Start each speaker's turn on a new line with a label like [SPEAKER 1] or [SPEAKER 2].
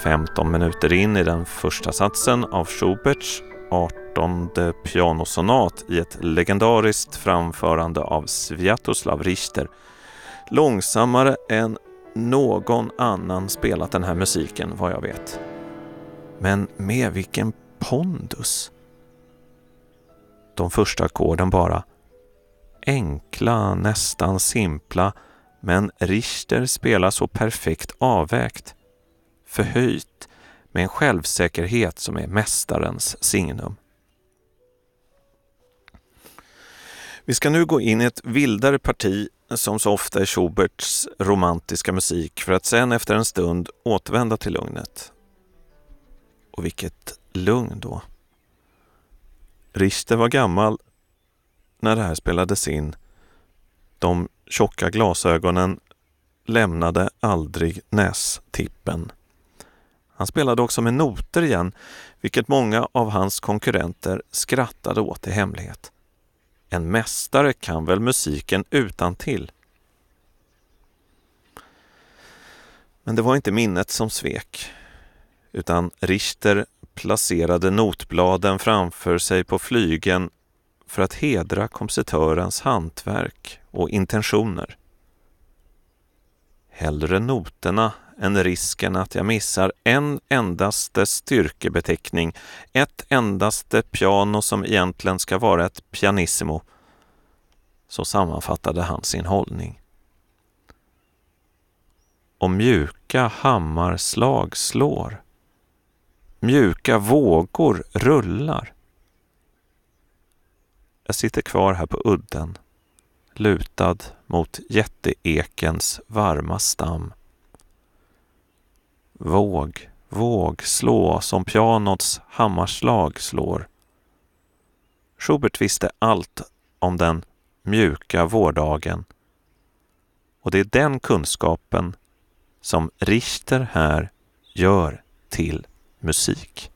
[SPEAKER 1] 15 minuter in i den första satsen av Schuberts 18:e pianosonat i ett legendariskt framförande av Sviatoslav Richter. Långsammare än någon annan spelat den här musiken, vad jag vet. Men med vilken pondus! De första ackorden bara enkla, nästan simpla, men Richter spelar så perfekt avvägt, förhöjt, med en självsäkerhet som är mästarens signum. Vi ska nu gå in i ett vildare parti som så ofta är Schuberts romantiska musik för att sen efter en stund återvända till lugnet. Och vilket lugn då! Richter var gammal när det här spelades in. De tjocka glasögonen lämnade aldrig nästippen. Han spelade också med noter igen, vilket många av hans konkurrenter skrattade åt i hemlighet. En mästare kan väl musiken utantill. Men det var inte minnet som svek, utan Richter placerade notbladen framför sig på flygeln för att hedra kompositörens hantverk och intentioner. Hellre noterna än risken att jag missar en endaste styrkebeteckning, ett endaste piano som egentligen ska vara ett pianissimo. Så sammanfattade han sin hållning. Och mjuka hammarslag slår. Mjuka vågor rullar. Jag sitter kvar här på udden, lutad mot jätteekens varma stam. Våg, våg slå som pianots hammarslag slår. Schubert visste allt om den mjuka vårdagen. Och det är den kunskapen som Richter här gör till musik.